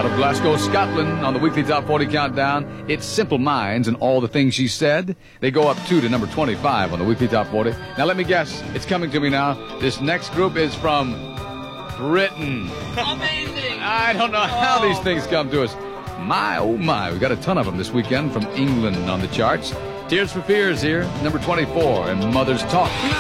Out of Glasgow, Scotland, on the weekly Top 40 Countdown, it's Simple Minds and All the Things She Said. They go up 2 to number 25 on the weekly Top 40. Now, let me guess. It's coming to me now. This next group is from Britain. Amazing. I don't know how these things come to us. My, oh my, we got a ton of them this weekend from England on the charts. Tears for Fears here, number 24, and Mother's Talk.